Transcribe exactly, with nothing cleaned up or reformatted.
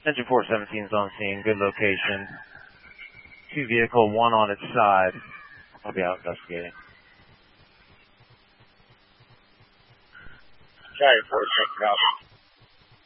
Engine four seventeen is on scene. Good location. Two vehicle, one on its side. I'll be out investigating. Charlie four, check it out.